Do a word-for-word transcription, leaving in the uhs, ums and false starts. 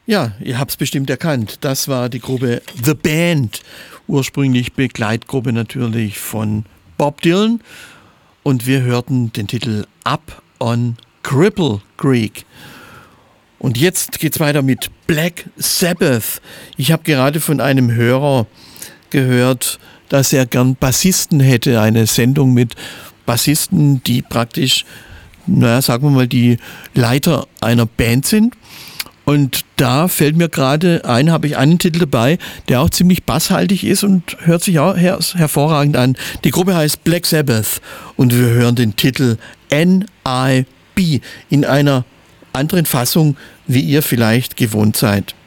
Ja, ihr habt es bestimmt erkannt. Das war die Gruppe The Band, ursprünglich Begleitgruppe natürlich von Bob Dylan. Und wir hörten den Titel Up on Cripple Creek. Und jetzt geht's weiter mit Black Sabbath. Ich habe gerade von einem Hörer gehört, dass er gern Bassisten hätte, eine Sendung mit Bassisten, die praktisch, naja, sagen wir mal, die Leiter einer Band sind. Und da fällt mir gerade ein, habe ich einen Titel dabei, der auch ziemlich basshaltig ist und hört sich auch her- hervorragend an. Die Gruppe heißt Black Sabbath und wir hören den Titel N I B in einer anderen Fassung, wie ihr vielleicht gewohnt seid.